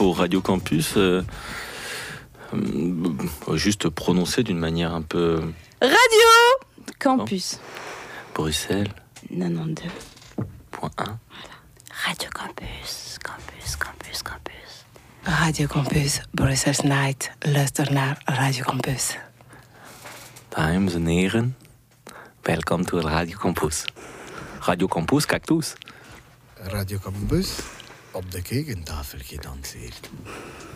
au Radio Campus, juste prononcer d'une manière un peu... Radio Campus. Bruxelles. 92.1. Voilà. Radio Campus, Campus, Campus, Campus. Radio Campus, Brussels Night. Luister naar Radio Campus. Dames en heren, welkom to Radio Campus. Radio Campus, cactus. Radio Campus, op de kekentafel gedanseerd.